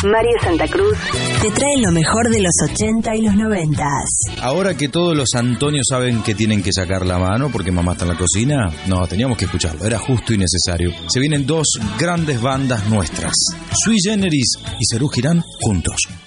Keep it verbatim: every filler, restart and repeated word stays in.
Mario Santa Cruz te trae lo mejor de los ochenta y los noventas. Ahora que todos los Antonios saben que tienen que sacar la mano porque mamá está en la cocina, no, teníamos que escucharlo, era justo y necesario. Se vienen dos grandes bandas nuestras, Sui Generis y Serú Girán juntos.